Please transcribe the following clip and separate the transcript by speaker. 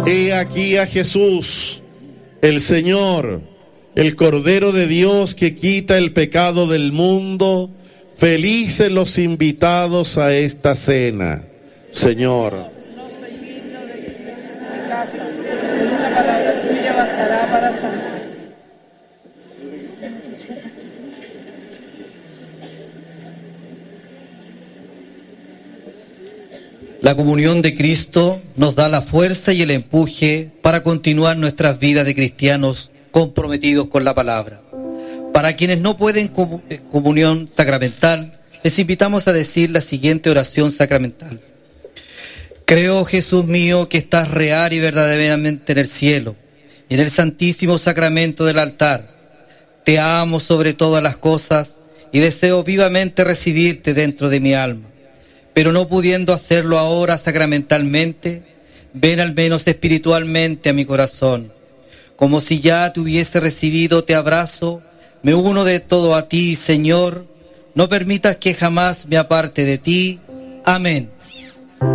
Speaker 1: He aquí a Jesús, el Señor, el Cordero de Dios que quita el pecado del mundo. Felices los invitados a esta cena. Señor,
Speaker 2: no soy digno de que entres en mi casa, pero una palabra tuya bastará para sanar.
Speaker 3: La comunión de Cristo nos da la fuerza y el empuje para continuar nuestras vidas de cristianos comprometidos con la palabra. Para quienes no pueden comunión sacramental, les invitamos a decir la siguiente oración sacramental. Creo, Jesús mío, que estás real y verdaderamente en el cielo, y en el santísimo sacramento del altar. Te amo sobre todas las cosas y deseo vivamente recibirte dentro de mi alma. Pero no pudiendo hacerlo ahora sacramentalmente, ven al menos espiritualmente a mi corazón. Como si ya te hubiese recibido, te abrazo, me uno de todo a ti, Señor. No permitas que jamás me aparte de ti. Amén.